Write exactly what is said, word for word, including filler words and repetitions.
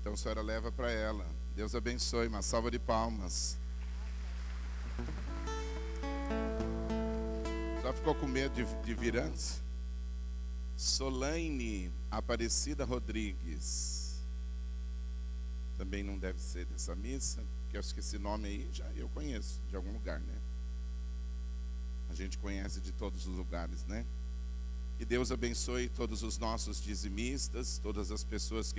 Então a senhora leva para ela. Deus abençoe, uma salva de palmas. Já ficou com medo de, de vir antes? Solaine Aparecida Rodrigues. Também não deve ser dessa missa, porque acho que esse nome aí já eu conheço de algum lugar, né? A gente conhece de todos os lugares, né? Que Deus abençoe todos os nossos dizimistas, todas as pessoas que